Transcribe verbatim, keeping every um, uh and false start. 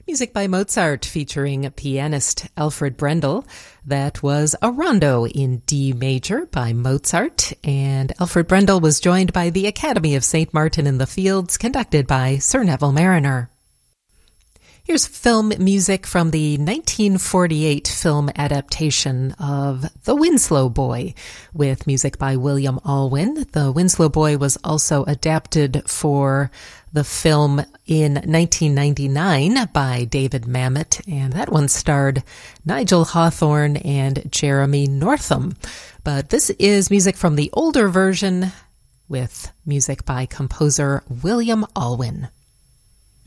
Music by Mozart featuring pianist Alfred Brendel. That was a rondo in D major by Mozart, and Alfred Brendel was joined by the Academy of Saint Martin in the Fields, conducted by Sir Neville Marriner. Here's film music from the nineteen forty-eight film adaptation of The Winslow Boy, with music by William Alwyn. The Winslow Boy was also adapted for the film in nineteen ninety-nine by David Mamet, and that one starred Nigel Hawthorne and Jeremy Northam. But this is music from the older version with music by composer William Alwyn.